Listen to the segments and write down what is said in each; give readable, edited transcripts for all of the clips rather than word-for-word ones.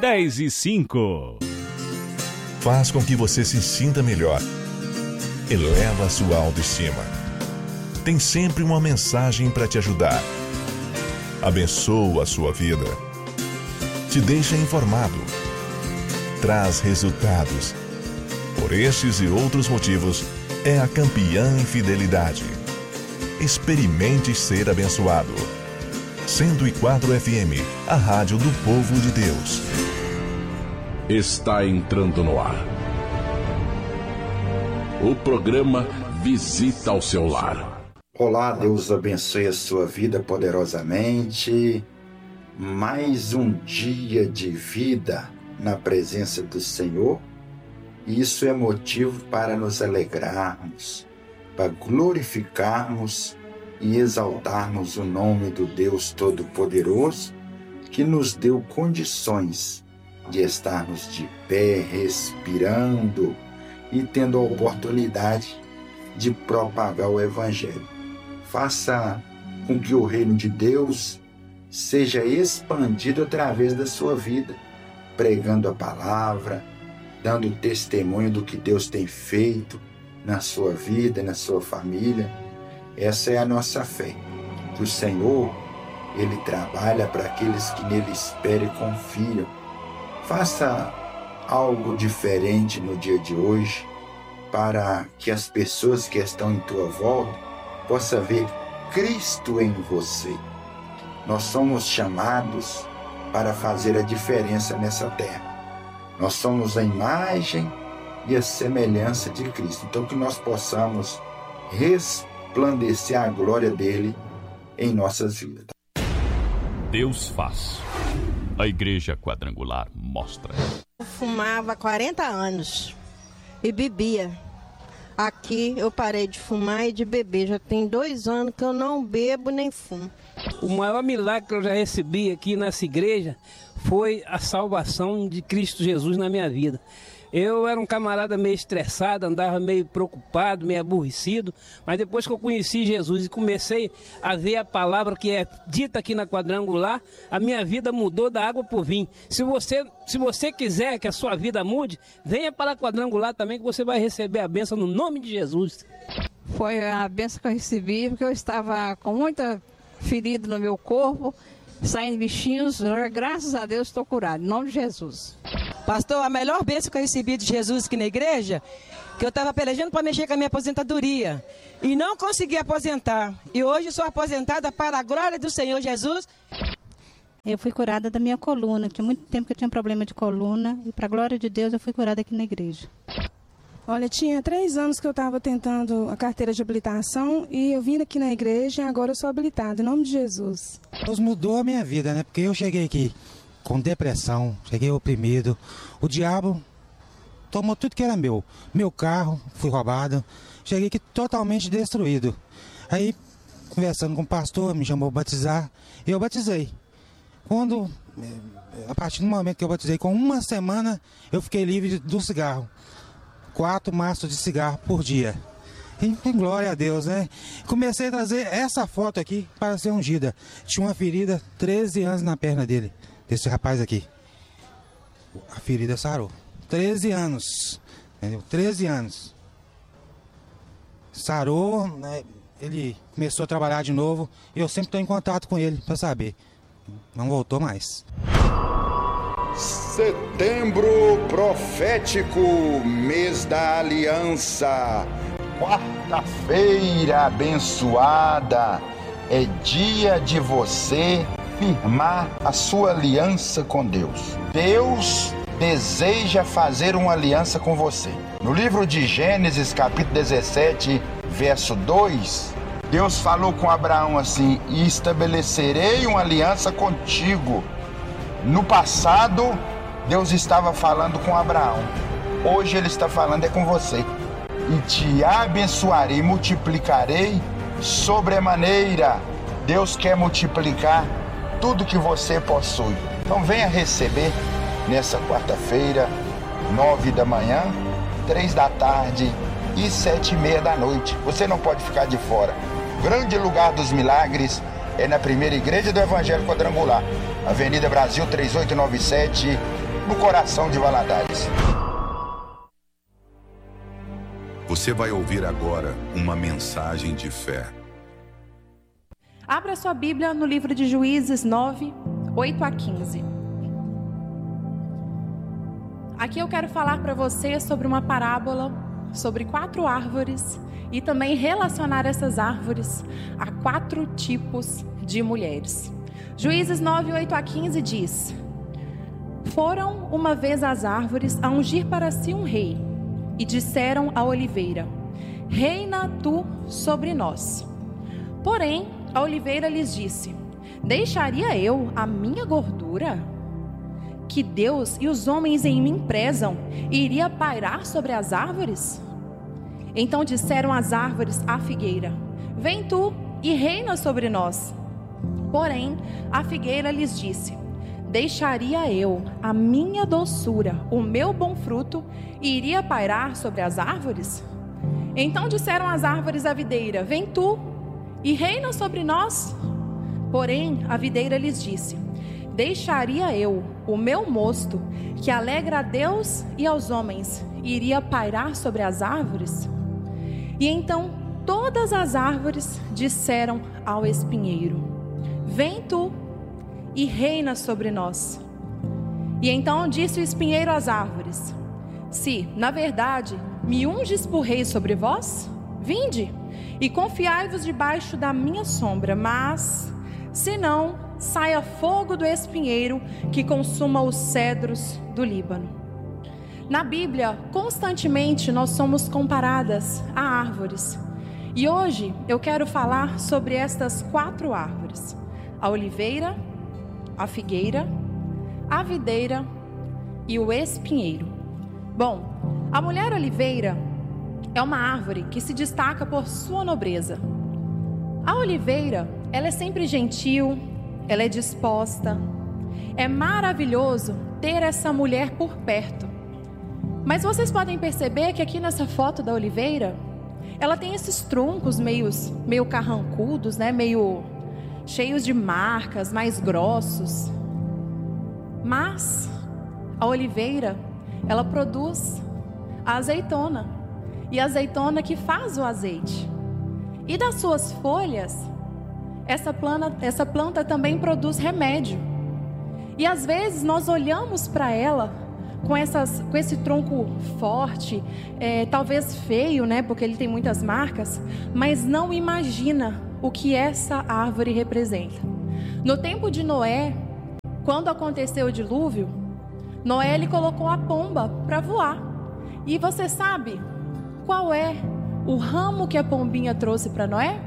10:05. Faz com que você se sinta melhor. Eleva a sua autoestima. Tem sempre uma mensagem para te ajudar. Abençoa a sua vida. Te deixa informado. Traz resultados. Por estes e outros motivos, é a campeã em fidelidade. Experimente ser abençoado. 104 FM, a rádio do povo de Deus. Está entrando no ar o programa Visita ao Seu Lar. Olá, Deus abençoe a sua vida poderosamente. Mais um dia de vida na presença do Senhor. Isso é motivo para nos alegrarmos, para glorificarmos e exaltarmos o nome do Deus Todo-Poderoso, que nos deu condições de estarmos de pé, respirando e tendo a oportunidade de propagar o Evangelho. Faça com que o reino de Deus seja expandido através da sua vida, pregando a palavra, dando testemunho do que Deus tem feito na sua vida, na sua família. Essa é a nossa fé, que o Senhor, Ele trabalha para aqueles que nele esperam e confiam. Faça algo diferente no dia de hoje, para que as pessoas que estão em tua volta possam ver Cristo em você. Nós somos chamados para fazer a diferença nessa terra. Nós somos a imagem e a semelhança de Cristo. Então que nós possamos resplandecer a glória dele em nossas vidas. Deus faz. A Igreja Quadrangular mostra. Eu fumava há 40 anos e bebia. Aqui eu parei de fumar e de beber. Já tem 2 anos que eu não bebo nem fumo. O maior milagre que eu já recebi aqui nessa igreja foi a salvação de Cristo Jesus na minha vida. Eu era um camarada meio estressado, andava meio preocupado, meio aborrecido, mas depois que eu conheci Jesus e comecei a ver a palavra que é dita aqui na Quadrangular, a minha vida mudou da água para o vinho. Se você quiser que a sua vida mude, venha para a Quadrangular também, que você vai receber a bênção no nome de Jesus. Foi a bênção que eu recebi, porque eu estava com muita ferida no meu corpo, saindo bichinhos, graças a Deus estou curado, em nome de Jesus. Pastor, a melhor bênção que eu recebi de Jesus aqui na igreja, que eu estava pelejando para mexer com a minha aposentadoria e não consegui aposentar. E hoje sou aposentada para a glória do Senhor Jesus. Eu fui curada da minha coluna, tinha muito tempo que eu tinha problema de coluna e para a glória de Deus eu fui curada aqui na igreja. Olha, tinha 3 anos que eu estava tentando a carteira de habilitação e eu vim aqui na igreja e agora eu sou habilitada, em nome de Jesus. Deus mudou a minha vida, né? Porque eu cheguei aqui com depressão, cheguei oprimido. O diabo tomou tudo que era meu. Meu carro, fui roubado. Cheguei aqui totalmente destruído. Aí, conversando com o pastor, me chamou para batizar. E eu batizei. A partir do momento que eu batizei, com 1 semana, eu fiquei livre do cigarro. 4 maços de cigarro por dia. E glória a Deus, né? Comecei a trazer essa foto aqui para ser ungida. Tinha uma ferida 13 anos na perna dele, desse rapaz aqui. A ferida sarou. 13 anos. Entendeu? 13 anos. Sarou, né? Ele começou a trabalhar de novo. E eu sempre estou em contato com ele para saber. Não voltou mais. Setembro profético, mês da aliança. Quarta-feira abençoada. É dia de você firmar a sua aliança com Deus. Deus deseja fazer uma aliança com você. No livro de Gênesis, capítulo 17, verso 2, Deus falou com Abraão assim: e estabelecerei uma aliança contigo. No passado, Deus estava falando com Abraão. Hoje Ele está falando com você. E te abençoarei, multiplicarei sobremaneira. Deus quer multiplicar tudo que você possui. Então venha receber nessa quarta-feira, 9 da manhã, 3 da tarde e 7:30 da noite. Você não pode ficar de fora. O grande lugar dos milagres é na primeira igreja do Evangelho Quadrangular, Avenida Brasil 3897, no coração de Valadares. Você vai ouvir agora uma mensagem de fé. Abra sua Bíblia no livro de Juízes 9, 8 a 15. Aqui eu quero falar para você sobre uma parábola, sobre 4 árvores e também relacionar essas árvores a 4 tipos de mulheres. Juízes 9, 8 a 15 diz: Foram uma vez as árvores a ungir para si um rei, e disseram à oliveira: Reina tu sobre nós. Porém, a oliveira lhes disse: Deixaria eu a minha gordura, que Deus e os homens em mim prezam, e iria pairar sobre as árvores? Então disseram as árvores à figueira: Vem tu e reina sobre nós. Porém, a figueira lhes disse: Deixaria eu a minha doçura, o meu bom fruto, e iria pairar sobre as árvores? Então disseram as árvores à videira: Vem tu e reina sobre nós. Porém, a videira lhes disse: Deixaria eu o meu mosto, que alegra a Deus e aos homens, e iria pairar sobre as árvores? E então todas as árvores disseram ao espinheiro: Vem tu e reina sobre nós. E então disse o espinheiro às árvores: Se, na verdade, me unges por rei sobre vós, vinde, e confiai-vos debaixo da minha sombra, mas, se não, saia fogo do espinheiro que consuma os cedros do Líbano. Na Bíblia, constantemente nós somos comparadas a árvores. E hoje eu quero falar sobre estas 4 árvores: a oliveira, a figueira, a videira e o espinheiro. Bom, a mulher oliveira é uma árvore que se destaca por sua nobreza. A oliveira, ela é sempre gentil, ela é disposta. É maravilhoso ter essa mulher por perto. Mas vocês podem perceber que aqui nessa foto da oliveira, ela tem esses troncos meio carrancudos, né? Meio cheios de marcas, mais grossos. Mas a oliveira, ela produz a azeitona. E a azeitona que faz o azeite. E das suas folhas, essa planta também produz remédio. E às vezes nós olhamos para ela com esse tronco forte, talvez feio, né? Porque ele tem muitas marcas, mas não imagina o que essa árvore representa. No tempo de Noé, quando aconteceu o dilúvio, Noé ele colocou a pomba para voar. E você sabe qual é o ramo que a pombinha trouxe para Noé?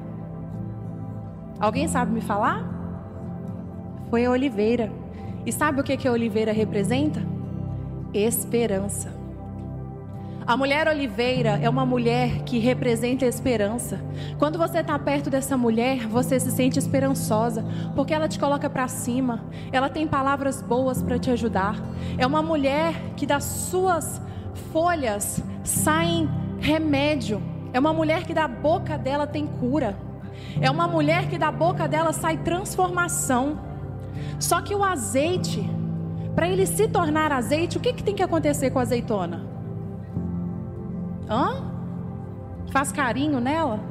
Alguém sabe me falar? Foi a oliveira. E sabe o que a oliveira representa? Esperança. A mulher oliveira é uma mulher que representa a esperança. Quando você está perto dessa mulher, você se sente esperançosa, porque ela te coloca para cima. Ela tem palavras boas para te ajudar. É uma mulher que das suas folhas saem remédio. É uma mulher que da boca dela tem cura. É uma mulher que da boca dela sai transformação. Só que o azeite, para ele se tornar azeite, o que tem que acontecer com a azeitona? Faz carinho nela?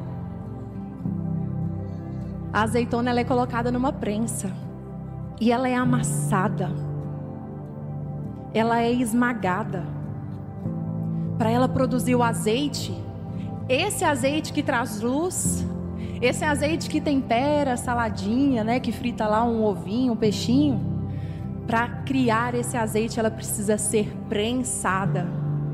A azeitona ela é colocada numa prensa e ela é amassada. Ela é esmagada para ela produzir o azeite. Esse azeite que traz luz, esse azeite que tempera a saladinha, né, que frita lá um ovinho, um peixinho. Para criar esse azeite, ela precisa ser prensada.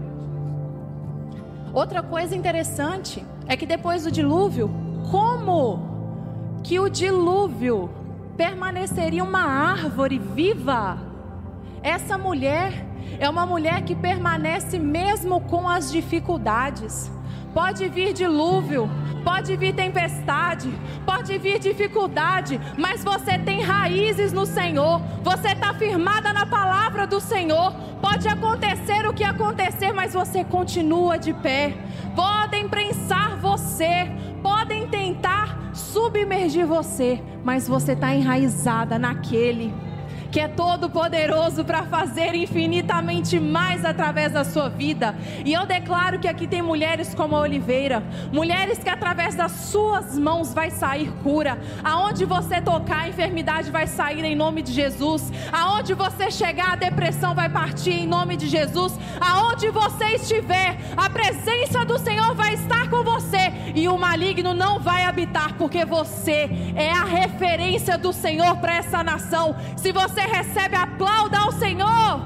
Outra coisa interessante é que depois do dilúvio, como que o dilúvio permaneceria uma árvore viva? Essa mulher é uma mulher que permanece mesmo com as dificuldades. Pode vir dilúvio, pode vir tempestade, pode vir dificuldade, mas você tem raízes no Senhor, você está firmada na palavra do Senhor. Pode acontecer o que acontecer, mas você continua de pé. Podem prensar você, podem tentar submergir você, mas você está enraizada naquele que é todo poderoso para fazer infinitamente mais através da sua vida. E eu declaro que aqui tem mulheres como a Oliveira, mulheres que através das suas mãos vai sair cura. Aonde você tocar, a enfermidade vai sair em nome de Jesus. Aonde você chegar, a depressão vai partir em nome de Jesus. Aonde você estiver, a presença do Senhor vai estar com você, e o maligno não vai habitar, porque você é a referência do Senhor para essa nação. Se você recebe, aplauda ao Senhor.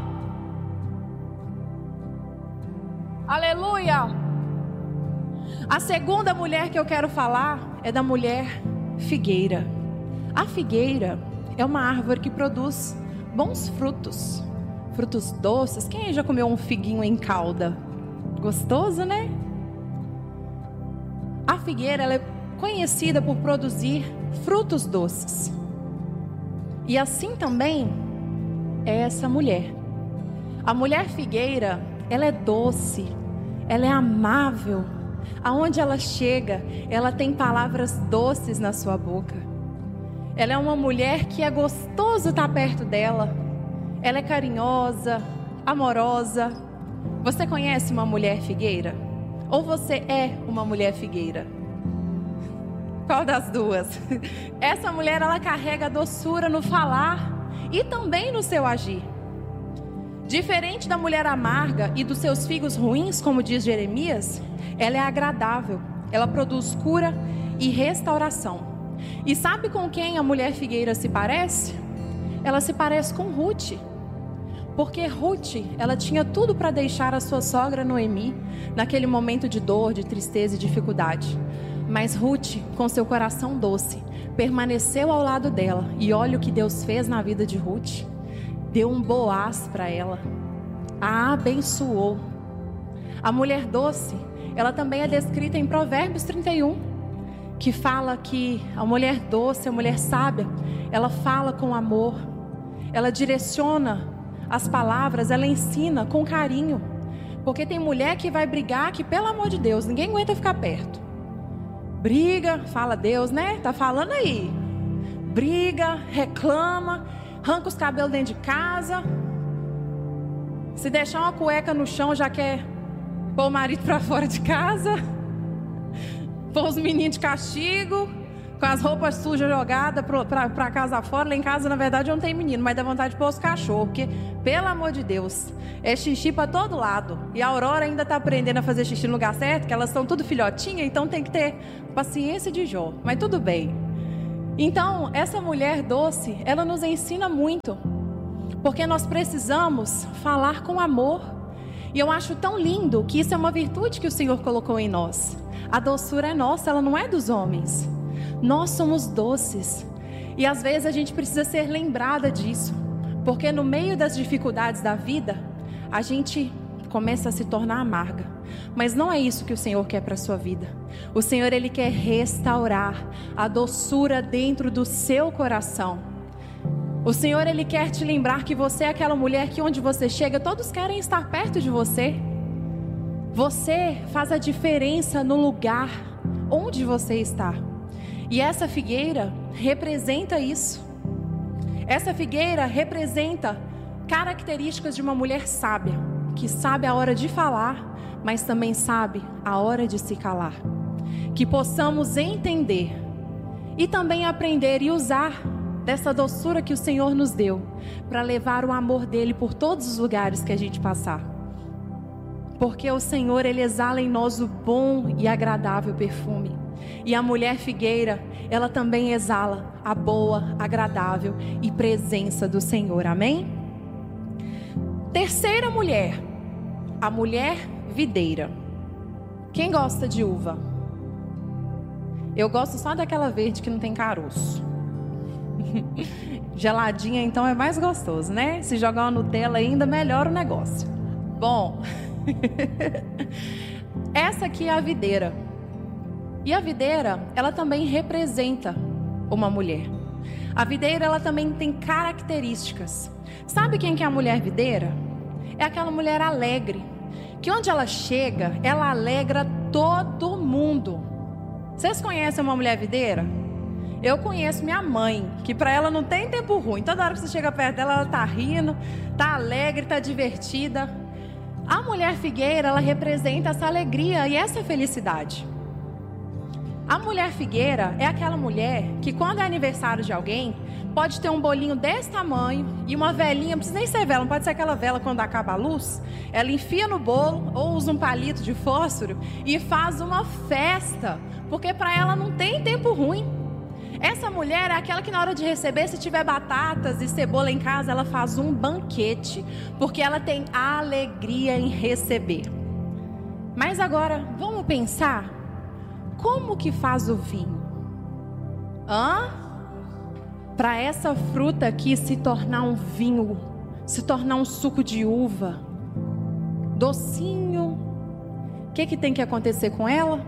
Aleluia. A segunda mulher que eu quero falar é da mulher figueira. A figueira é uma árvore que produz bons frutos, frutos doces. Quem já comeu um figuinho em calda? Gostoso, né? A figueira, ela é conhecida por produzir frutos doces. E assim também é essa mulher. A mulher figueira, ela é doce, ela é amável. Aonde ela chega, ela tem palavras doces na sua boca. Ela é uma mulher que é gostoso estar perto dela. Ela é carinhosa, amorosa. Você conhece uma mulher figueira? Ou você é uma mulher figueira? Qual das duas? Essa mulher, ela carrega a doçura no falar e também no seu agir. Diferente da mulher amarga e dos seus figos ruins, como diz Jeremias, ela é agradável, ela produz cura e restauração. E sabe com quem a mulher figueira se parece? Ela se parece com Ruth. Porque Ruth, ela tinha tudo para deixar a sua sogra Noemi naquele momento de dor, de tristeza e dificuldade. Mas Ruth, com seu coração doce, permaneceu ao lado dela. E olha o que Deus fez na vida de Ruth. Deu um Boaz para ela, a abençoou. A mulher doce, ela também é descrita em Provérbios 31, que fala que a mulher doce, a mulher sábia, ela fala com amor, ela direciona as palavras, ela ensina com carinho. Porque tem mulher que vai brigar que, pelo amor de Deus, ninguém aguenta ficar perto. Briga, fala Deus, né? Tá falando aí. Briga, reclama, arranca os cabelos dentro de casa. Se deixar uma cueca no chão, já quer pôr o marido pra fora de casa. Pôr os meninos de castigo, com as roupas sujas jogadas pra casa fora. Lá em casa, na verdade, não tem menino, mas dá vontade de pôr os cachorros. Porque, pelo amor de Deus, é xixi pra todo lado. E a Aurora ainda tá aprendendo a fazer xixi no lugar certo, que elas são tudo filhotinha, então tem que ter paciência de Jó. Mas tudo bem. Então, essa mulher doce, ela nos ensina muito. Porque nós precisamos falar com amor. E eu acho tão lindo que isso é uma virtude que o Senhor colocou em nós. A doçura é nossa, ela não é dos homens. Nós somos doces. E às vezes a gente precisa ser lembrada disso. Porque no meio das dificuldades da vida, a gente começa a se tornar amarga. Mas não é isso que o Senhor quer para a sua vida. O Senhor, Ele quer restaurar a doçura dentro do seu coração. O Senhor, Ele quer te lembrar que você é aquela mulher que onde você chega, todos querem estar perto de você. Você faz a diferença no lugar onde você está. E essa figueira representa isso. Essa figueira representa características de uma mulher sábia, que sabe a hora de falar, mas também sabe a hora de se calar. Que possamos entender e também aprender e usar dessa doçura que o Senhor nos deu para levar o amor dele por todos os lugares que a gente passar. Porque o Senhor, Ele exala em nós o bom e agradável perfume. E a mulher figueira, ela também exala a boa, agradável e presença do Senhor. Amém? Terceira mulher, a mulher videira. Quem gosta de uva? Eu gosto só daquela verde que não tem caroço. Geladinha então é mais gostoso, né? Se jogar uma Nutella ainda, melhora o negócio. Bom, essa aqui é a videira. E a videira, ela também representa uma mulher. A videira, ela também tem características. Sabe quem que é a mulher videira? É aquela mulher alegre, que onde ela chega, ela alegra todo mundo. Vocês conhecem uma mulher videira? Eu conheço minha mãe, que para ela não tem tempo ruim. Toda hora que você chega perto dela, ela tá rindo, tá alegre, tá divertida. A mulher figueira, ela representa essa alegria e essa felicidade. A mulher figueira é aquela mulher que, quando é aniversário de alguém, pode ter um bolinho desse tamanho e uma velinha, não precisa nem ser vela, não pode ser aquela vela quando acaba a luz. Ela enfia no bolo ou usa um palito de fósforo e faz uma festa, porque para ela não tem tempo ruim. Essa mulher é aquela que, na hora de receber, se tiver batatas e cebola em casa, ela faz um banquete, porque ela tem alegria em receber. Mas agora, vamos pensar, como que faz o vinho? Para essa fruta aqui se tornar um vinho, se tornar um suco de uva, docinho, o que tem que acontecer com ela?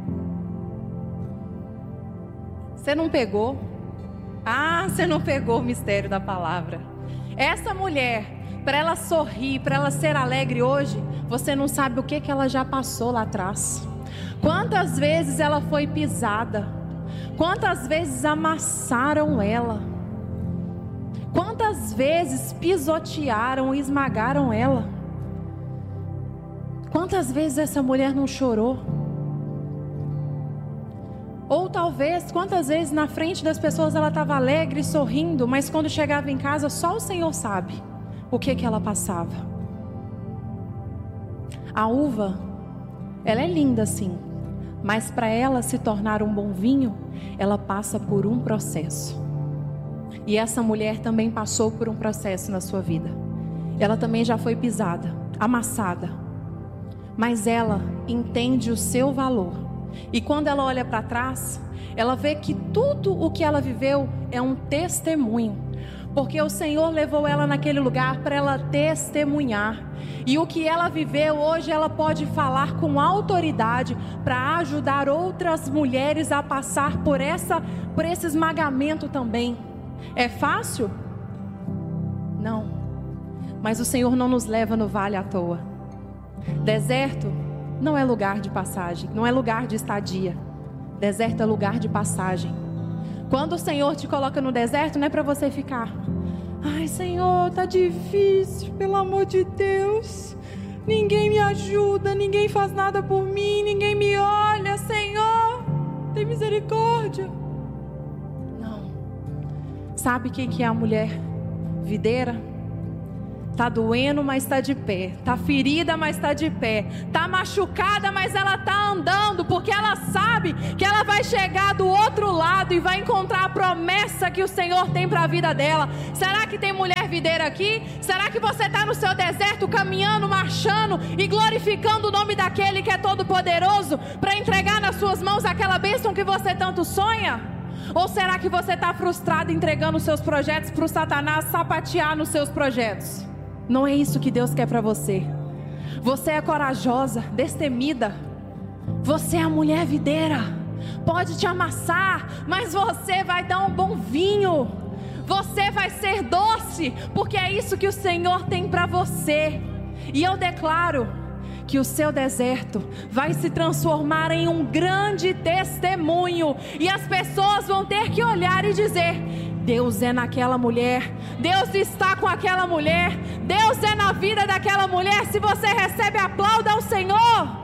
Você não pegou? Você não pegou o mistério da palavra. Essa mulher, para ela sorrir, para ela ser alegre hoje, você não sabe o que ela já passou lá atrás. Quantas vezes ela foi pisada? Quantas vezes amassaram ela? Quantas vezes pisotearam e esmagaram ela? Quantas vezes essa mulher não chorou? Ou talvez, quantas vezes na frente das pessoas ela estava alegre, sorrindo, mas quando chegava em casa, só o Senhor sabe o que ela passava. A uva, ela é linda sim, mas para ela se tornar um bom vinho, ela passa por um processo. E essa mulher também passou por um processo na sua vida. Ela também já foi pisada, amassada, mas ela entende o seu valor. E quando ela olha para trás, ela vê que tudo o que ela viveu é um testemunho, porque o Senhor levou ela naquele lugar para ela testemunhar. E o que ela viveu hoje, ela pode falar com autoridade para ajudar outras mulheres a passar por esse esmagamento também. É fácil? Não. Mas o Senhor não nos leva no vale à toa. Deserto não é lugar de passagem, não é lugar de estadia. Deserto é lugar de passagem. Quando o Senhor te coloca no deserto, não é para você ficar: ai, Senhor, tá difícil, pelo amor de Deus. Ninguém me ajuda, ninguém faz nada por mim, ninguém me olha. Senhor, tem misericórdia. Não. Sabe quem que é a mulher videira? Tá doendo, mas está de pé. Tá ferida, mas está de pé. Tá machucada, mas ela tá andando, porque ela sabe que ela vai chegar do outro lado e vai encontrar a promessa que o Senhor tem para a vida dela. Será que tem mulher videira aqui? Será que você está no seu deserto, caminhando, marchando e glorificando o nome daquele que é todo poderoso para entregar nas suas mãos aquela bênção que você tanto sonha? Ou será que você está frustrado entregando os seus projetos para o Satanás sapatear nos seus projetos? Não é isso que Deus quer para você. Você é corajosa, destemida. Você é a mulher videira. Pode te amassar, mas você vai dar um bom vinho. Você vai ser doce, porque é isso que o Senhor tem para você. E eu declaro que o seu deserto vai se transformar em um grande testemunho. E as pessoas vão ter que olhar e dizer: Deus é naquela mulher, Deus está com aquela mulher, Deus é na vida daquela mulher. Se você recebe, aplauda ao Senhor.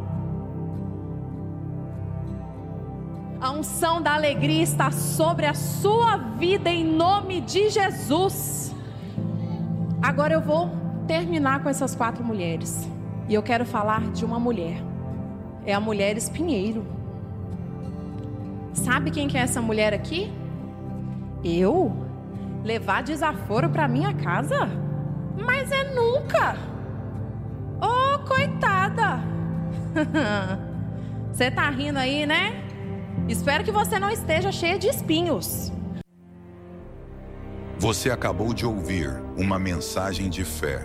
A unção da alegria está sobre a sua vida em nome de Jesus. Agora eu vou terminar com essas 4 mulheres. E eu quero falar de uma mulher. É a mulher espinheiro. Sabe quem que é essa mulher aqui? Eu? Levar desaforo para minha casa? Mas é nunca. Oh, coitada. Você tá rindo aí, né? Espero que você não esteja cheia de espinhos. Você acabou de ouvir uma mensagem de fé.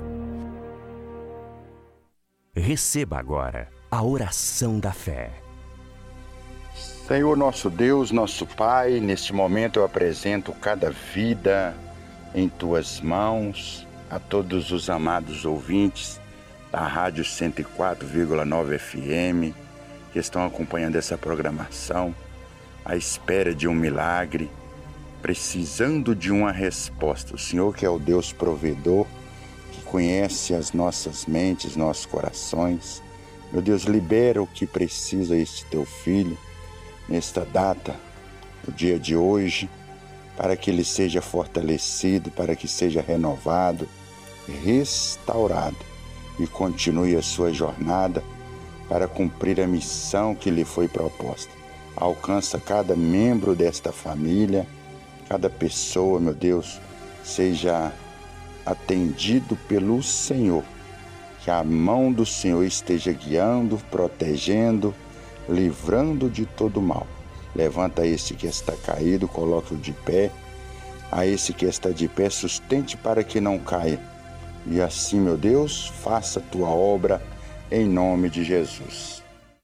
Receba agora a oração da fé. Senhor nosso Deus, nosso Pai, neste momento eu apresento cada vida em Tuas mãos, a todos os amados ouvintes da Rádio 104,9 FM que estão acompanhando essa programação. à espera de um milagre, precisando de uma resposta. O Senhor que é o Deus provedor, que conhece as nossas mentes, nossos corações. Meu Deus, libera o que precisa este teu filho nesta data, no dia de hoje, para que ele seja fortalecido, para que seja renovado, restaurado e continue a sua jornada para cumprir a missão que lhe foi proposta. Alcança cada membro desta família, cada pessoa, meu Deus, seja atendido pelo Senhor. Que a mão do Senhor esteja guiando, protegendo, livrando de todo mal. Levanta esse que está caído, coloque-o de pé. A esse que está de pé, sustente para que não caia. E assim, meu Deus, faça a tua obra em nome de Jesus.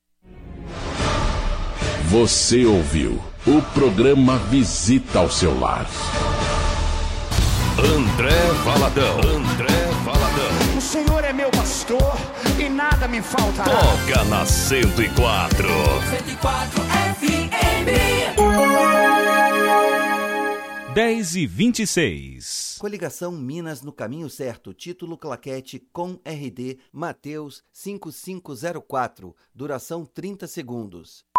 Você ouviu o programa Visita ao Seu Lar. André Valadão. O Senhor é meu pastor e nada me faltará. Toca na 104. 104 FM. 10h26. Coligação Minas no Caminho Certo. Título Claquete com RD Mateus 5504. Duração 30 segundos.